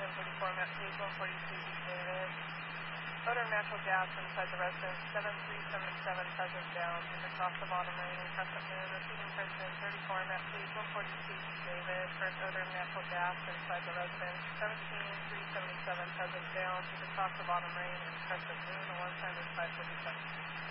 1044 map please, 142 David. Odor of natural gas inside the residence, 7377 Pheasant Downs, across the bottom range and crescent moon, receiving Princeton, 34 map please, 142 David. First odor of natural gas inside the residence, 17377 Pheasant Downs, across the bottom range and crescent moon, 1 time is 547.